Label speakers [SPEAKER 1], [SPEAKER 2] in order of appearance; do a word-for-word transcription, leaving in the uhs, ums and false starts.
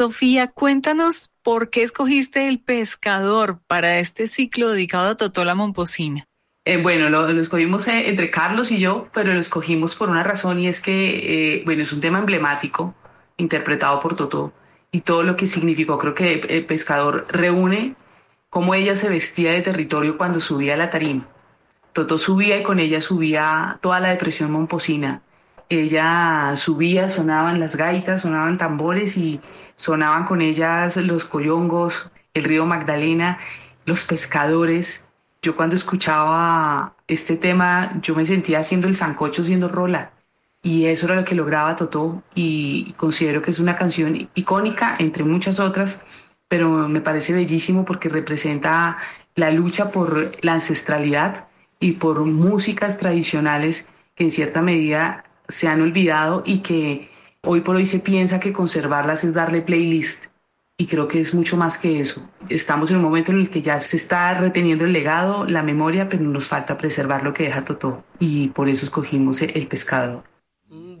[SPEAKER 1] Sofía, cuéntanos por qué escogiste El Pescador para este ciclo dedicado a Totó la Momposina.
[SPEAKER 2] Eh, bueno, lo, lo escogimos eh, entre Carlos y yo, pero lo escogimos por una razón y es que, eh, bueno, es un tema emblemático interpretado por Totó y todo lo que significó. Creo que El Pescador reúne cómo ella se vestía de territorio cuando subía a la tarima. Totó subía y con ella subía toda la depresión momposina. Ella subía, sonaban las gaitas, sonaban tambores y sonaban con ellas los coyongos, el río Magdalena, los pescadores. Yo cuando escuchaba este tema, yo me sentía haciendo el sancocho siendo rola. Y eso era lo que lograba Totó y considero que es una canción icónica entre muchas otras, pero me parece bellísimo porque representa la lucha por la ancestralidad y por músicas tradicionales que en cierta medida se han olvidado y que hoy por hoy se piensa que conservarlas es darle playlist. Y creo que es mucho más que eso. Estamos en un momento en el que ya se está reteniendo el legado, la memoria, pero nos falta preservar lo que deja Totó. Y por eso escogimos El Pescador.